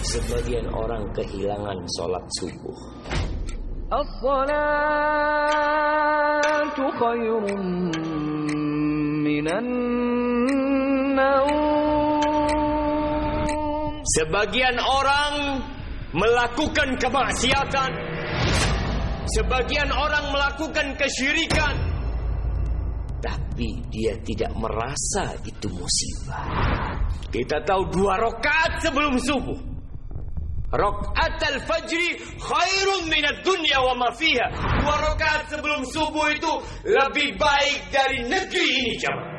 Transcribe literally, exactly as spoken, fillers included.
Sebagian orang kehilangan sholat subuh. As-salatu khairun minan naum. Sebagian orang melakukan kemaksiatan. Sebagian orang melakukan kesyirikan. Tapi dia tidak merasa itu musibah. Kita tahu dua rakaat sebelum subuh, rakaat al-fajri khairun minad dunya wa ma fiha. Dua rakaat sebelum subuh itu lebih baik dari negeri ini, jemaah.